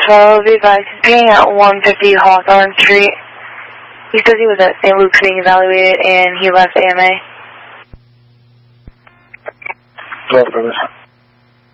12, be advised, he's paying at 150 Hawthorne Street. He says he was at St. Luke's being evaluated and he left AMA. 12 for this.